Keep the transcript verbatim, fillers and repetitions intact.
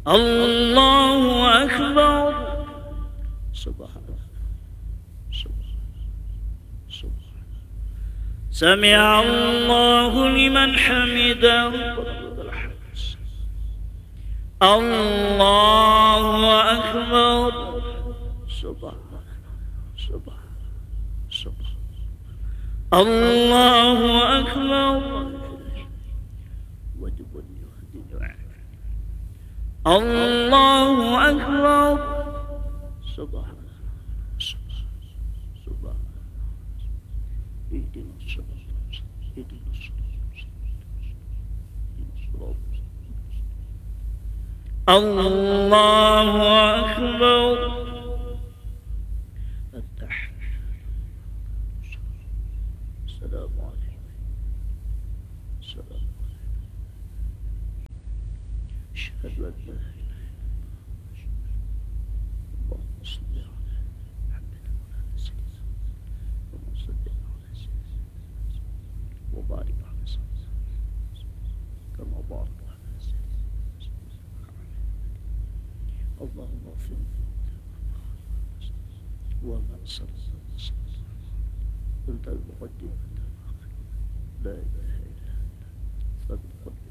الله أكبر. سبحان سمع الله لمن حمده. الله أكبر. سبحان سبحان سبحان الله أكبر. الله أكبر. سبحان سبحان اهدنا الصراط اهدنا الصراط. الله أكبر. السلام عليكم. السلام عليكم. أشهد أن لا إله إلا الله. اللهم صل على محمد وعلى سيدنا اللهم صل على سيدنا وبارك على سيدنا كما بارك على سيدنا. اللهم اغفر وما صلى أنت المقدم لا إله إلا أنت.